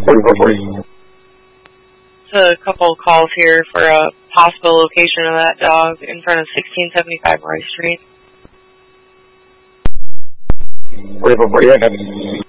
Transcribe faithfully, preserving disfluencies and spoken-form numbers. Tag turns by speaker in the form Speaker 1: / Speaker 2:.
Speaker 1: forty-four forty.
Speaker 2: A couple calls here for a possible location of that dog in front of sixteen seventy-five Rice Street.
Speaker 1: forty-four forty.